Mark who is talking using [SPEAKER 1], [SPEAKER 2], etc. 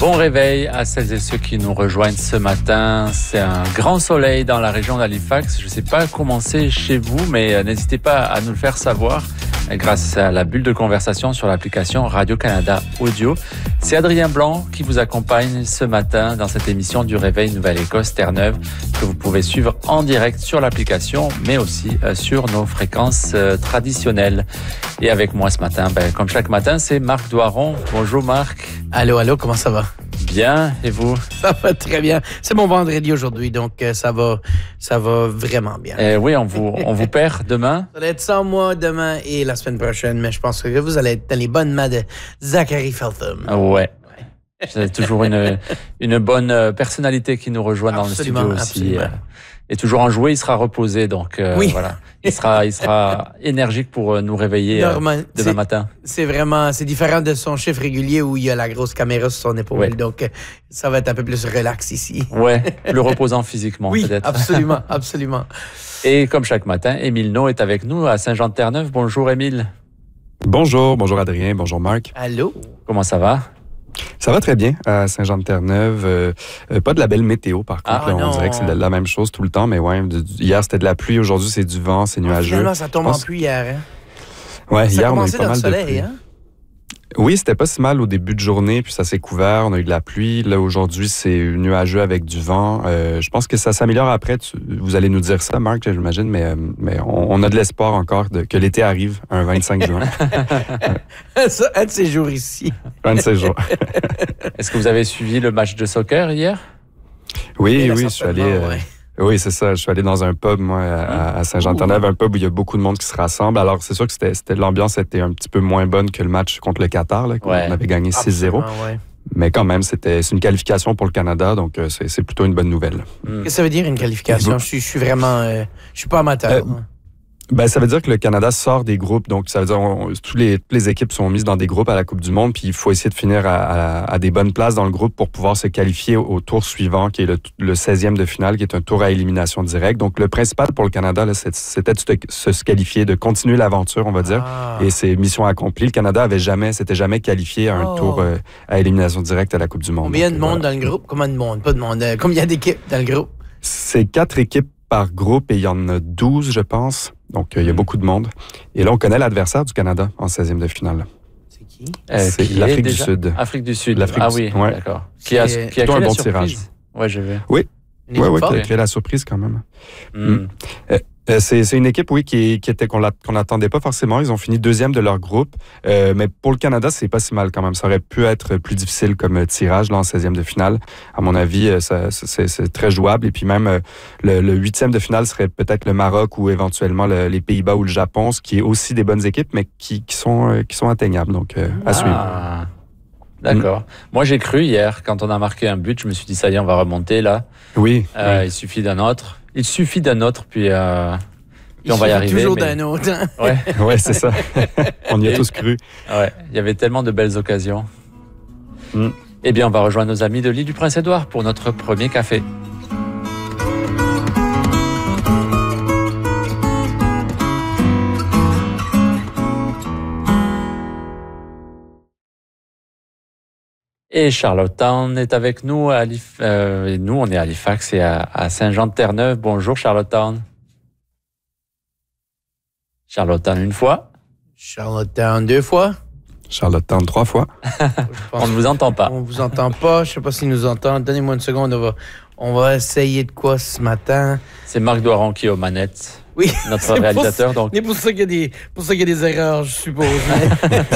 [SPEAKER 1] Bon réveil à celles et ceux qui nous rejoignent ce matin. C'est un grand soleil dans la région d'Halifax. Je ne sais pas comment c'est chez vous, mais n'hésitez pas à nous le faire savoir grâce à la bulle de conversation sur l'application Radio-Canada Audio. C'est Adrien Blanc qui vous accompagne ce matin dans cette émission du Réveil Nouvelle-Écosse Terre-Neuve que vous pouvez suivre en direct sur l'application, mais aussi sur nos fréquences traditionnelles. Et avec moi ce matin, comme chaque matin, c'est Marc Doiron. Bonjour Marc.
[SPEAKER 2] Allô, comment ça va?
[SPEAKER 1] Bien, et vous?
[SPEAKER 2] Ça va très bien. C'est mon vendredi aujourd'hui, donc ça va vraiment bien.
[SPEAKER 1] Oui, on vous perd demain.
[SPEAKER 2] Ça va être sans moi demain et la semaine prochaine, mais je pense que vous allez être dans les bonnes mains de Zachary Feltham.
[SPEAKER 1] Ouais. C'est toujours une bonne personnalité qui nous rejoint dans le studio aussi.
[SPEAKER 2] Absolument.
[SPEAKER 1] Et toujours enjoué, il sera reposé, donc
[SPEAKER 2] oui.
[SPEAKER 1] Voilà. Il sera énergique pour nous réveiller demain matin.
[SPEAKER 2] C'est différent de son chiffre régulier où il y a la grosse caméra sur son épaule, donc ça va être un peu plus relax ici.
[SPEAKER 1] Ouais, plus reposant physiquement peut-être.
[SPEAKER 2] Oui, absolument.
[SPEAKER 1] Et comme chaque matin, Émile No est avec nous à Saint-Jean-de-Terre-Neuve. Bonjour Émile.
[SPEAKER 3] Bonjour Adrien, bonjour Marc.
[SPEAKER 2] Allô.
[SPEAKER 1] Comment ça va?
[SPEAKER 3] Ça va très bien à Saint-Jean-de-Terre-Neuve. Pas de la belle météo, par contre. On dirait que c'est la même chose tout le temps, mais ouais, hier c'était de la pluie, aujourd'hui c'est du vent, c'est nuageux.
[SPEAKER 2] Finalement, ça tombe en pluie hier.
[SPEAKER 3] Ouais,
[SPEAKER 2] ça
[SPEAKER 3] hier on a eu pas mal de
[SPEAKER 2] soleil,
[SPEAKER 3] pluie.
[SPEAKER 2] Hein?
[SPEAKER 3] Oui, c'était pas si mal au début de journée, puis ça s'est couvert, on a eu de la pluie. Là, aujourd'hui, c'est nuageux avec du vent. Je pense que ça s'améliore après. Vous allez nous dire ça, Marc, j'imagine, mais on a de l'espoir encore que l'été arrive, un 25 juin.
[SPEAKER 2] Ça, un de ces jours ici.
[SPEAKER 3] Un de ces jours.
[SPEAKER 1] Est-ce que vous avez suivi le match de soccer hier?
[SPEAKER 3] Oui, je suis allé... Oui, c'est ça. Je suis allé dans un pub, moi, à Saint-Jean-de-Terre-Neuve, un pub où il y a beaucoup de monde qui se rassemble. Alors, c'est sûr que l'ambiance était un petit peu moins bonne que le match contre le Qatar, là, qu'on avait gagné 6-0.
[SPEAKER 2] Ouais.
[SPEAKER 3] Mais quand même, c'est une qualification pour le Canada, donc c'est plutôt une bonne nouvelle.
[SPEAKER 2] Qu'est-ce que ça veut dire, une qualification? Je suis vraiment... je suis pas amateur.
[SPEAKER 3] Ça veut dire que le Canada sort des groupes, donc ça veut dire toutes les équipes sont mises dans des groupes à la Coupe du Monde, puis il faut essayer de finir à des bonnes places dans le groupe pour pouvoir se qualifier au tour suivant, qui est le 16e de finale, qui est un tour à élimination directe. Donc le principal pour le Canada, là, c'était de se qualifier, de continuer l'aventure, on va dire, et c'est mission accomplie. Le Canada s'était jamais qualifié à un tour à élimination directe à la Coupe du Monde.
[SPEAKER 2] Combien de monde dans le groupe? Combien de monde? Pas de monde. Combien d'équipes dans le groupe?
[SPEAKER 3] C'est 4 équipes par groupe et il y en a 12, je pense. Donc, il y a beaucoup de monde. Et là, on connaît l'adversaire du Canada en 16e de finale.
[SPEAKER 2] C'est qui?
[SPEAKER 3] C'est l'Afrique du Sud.
[SPEAKER 1] Afrique du Sud.
[SPEAKER 3] Oui,
[SPEAKER 1] d'accord. Qui a créé
[SPEAKER 3] un
[SPEAKER 1] la
[SPEAKER 3] bon
[SPEAKER 1] surprise.
[SPEAKER 3] tirage.
[SPEAKER 1] Oui, je vais.
[SPEAKER 3] Oui, qui a créé la surprise quand même. C'est une équipe, qu'on n'attendait pas forcément. Ils ont fini 2e de leur groupe. Mais pour le Canada, c'est pas si mal quand même. Ça aurait pu être plus difficile comme tirage là, en 16e de finale. À mon avis, c'est très jouable. Et puis même, le 8e de finale serait peut-être le Maroc ou éventuellement les Pays-Bas ou le Japon, ce qui est aussi des bonnes équipes, mais qui sont atteignables. Donc, à suivre.
[SPEAKER 1] D'accord. Moi, j'ai cru hier, quand on a marqué un but, je me suis dit, ça y est, on va remonter là.
[SPEAKER 3] Oui.
[SPEAKER 1] Il suffit d'un autre. Puis on va y arriver.
[SPEAKER 2] Toujours d'un autre. Hein?
[SPEAKER 3] Ouais, c'est ça. On y a tous cru.
[SPEAKER 1] Ouais, il y avait tellement de belles occasions. Eh bien, on va rejoindre nos amis de l'île du Prince-Édouard pour notre premier café. Et Charlottetown est avec nous. Et nous, on est à Halifax et à Saint-Jean-de-Terre-Neuve. Bonjour, Charlottetown. Charlottetown une fois.
[SPEAKER 2] Charlottetown 2 fois.
[SPEAKER 3] Charlottetown 3 fois.
[SPEAKER 1] On ne vous entend pas.
[SPEAKER 2] On ne vous entend pas. Je ne sais pas s'ils nous entendent. Donnez-moi une seconde. On va essayer de quoi ce matin?
[SPEAKER 1] C'est Marc Doiron qui est aux manettes.
[SPEAKER 2] Oui.
[SPEAKER 1] Notre réalisateur.
[SPEAKER 2] C'est pour ça qu'il y a des erreurs, je suppose.